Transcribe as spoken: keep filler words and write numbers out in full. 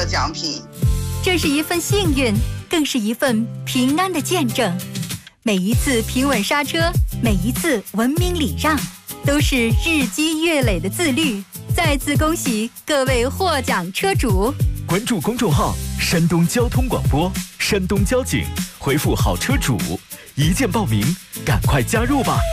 的奖品。 这是一份幸运，更是一份平安的见证。每一次平稳刹车，每一次文明礼让，都是日积月累的自律。再次恭喜各位获奖车主！ 关注公众号山东交通广播，山东交警，回复好车主，一键报名，赶快加入吧。